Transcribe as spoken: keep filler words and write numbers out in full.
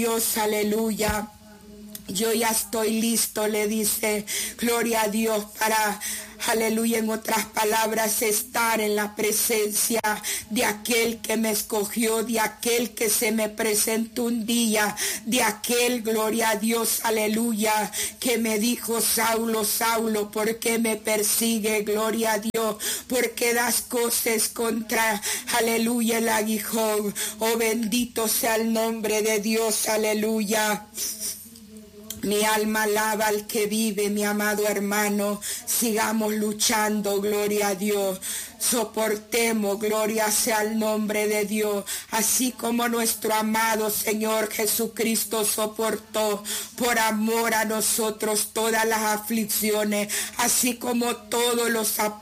Dios, aleluya. Yo ya estoy listo, le dice, gloria a Dios, para, aleluya, en otras palabras, estar en la presencia de aquel que me escogió, de aquel que se me presentó un día, de aquel, gloria a Dios, aleluya, que me dijo, Saulo, Saulo, ¿por qué me persigue? Gloria a Dios, ¿por qué das cosas contra, aleluya, el aguijón? Oh, bendito sea el nombre de Dios, aleluya. Mi alma alaba al que vive, mi amado hermano. Sigamos luchando, gloria a Dios. Soportemos, gloria sea el nombre de Dios. Así como nuestro amado Señor Jesucristo soportó por amor a nosotros todas las aflicciones, así como todos los apóstoles